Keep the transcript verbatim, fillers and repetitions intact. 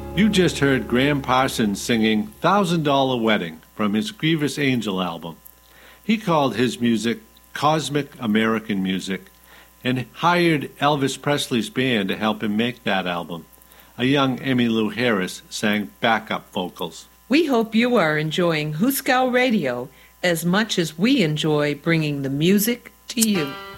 You just heard Graham Parsons singing Thousand Dollar Wedding from his Grievous Angel album. He called his music Cosmic American Music and hired Elvis Presley's band to help him make that album. A young Emmylou Harris sang backup vocals. We hope you are enjoying Huskow Radio as much as we enjoy bringing the music to you.